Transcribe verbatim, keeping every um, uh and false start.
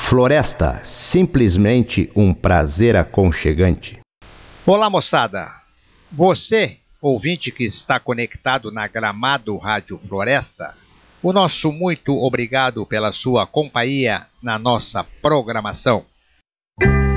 Floresta, simplesmente um prazer aconchegante. Olá, moçada. Você, ouvinte que está conectado na Gramado Rádio Floresta, o nosso muito obrigado pela sua companhia na nossa programação.